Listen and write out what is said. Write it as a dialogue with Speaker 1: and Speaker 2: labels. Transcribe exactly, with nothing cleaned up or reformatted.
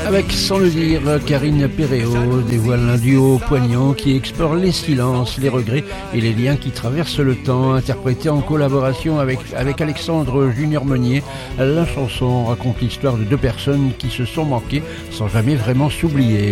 Speaker 1: Avec Sans le dire, Karine Péréau dévoile un duo poignant qui explore les silences, les regrets et les liens qui traversent le temps. Interprété en collaboration avec, avec Alexandre Junior Meunier, la chanson raconte l'histoire de deux personnes qui se sont manquées sans jamais vraiment s'oublier.